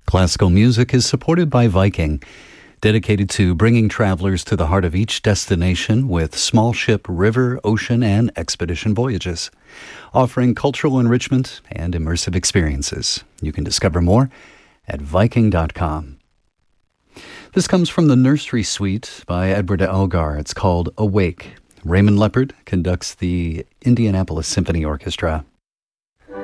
Classical music is supported by Viking, dedicated to bringing travelers to the heart of each destination with small ship, river, ocean, and expedition voyages, offering cultural enrichment and immersive experiences. You can discover more at Viking.com. This comes from the Nursery Suite by Edward Elgar. It's called Awake. Raymond Leppard conducts the Indianapolis Symphony Orchestra.